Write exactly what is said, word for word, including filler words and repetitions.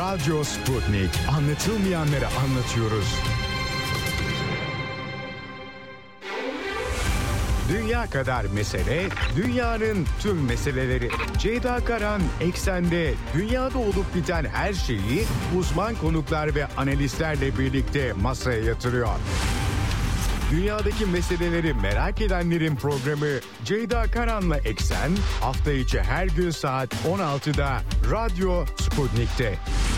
Radyo Sputnik. Anlatılmayanları anlatıyoruz. Dünya kadar mesele, dünyanın tüm meseleleri. Ceyda Karan Eksen'de dünyada olup biten her şeyi uzman konuklar ve analistlerle birlikte masaya yatırıyor. Dünyadaki meseleleri merak edenlerin programı Ceyda Karan'la Eksen hafta içi her gün saat on altıda Radyo Sputnik'te.